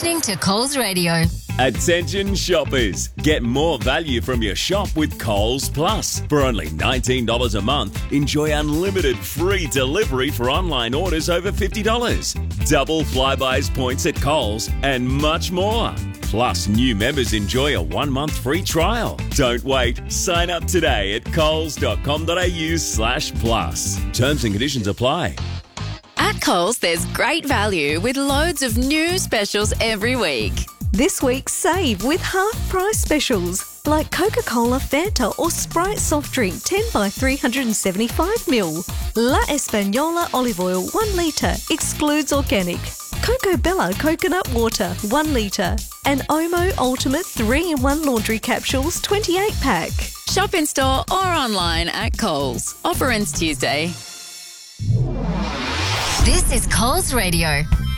listening to Coles Radio. Attention shoppers, get more value from your shop with Coles Plus. For only $19 a month, enjoy unlimited free delivery for online orders over $50. Double Flybuys points at Coles and much more. Plus, new members enjoy a 1-month free trial. Don't wait. Sign up today at coles.com.au/plus. Terms and conditions apply. At Coles, there's great value with loads of new specials every week. This week, save with half-price specials like Coca-Cola, Fanta or Sprite soft drink 10 by 375ml. La Española olive oil 1 litre, excludes organic. Coco Bella coconut water 1 litre. And Omo Ultimate 3-in-1 laundry capsules 28-pack. Shop in store or online at Coles. Offer ends Tuesday. This is Coles Radio.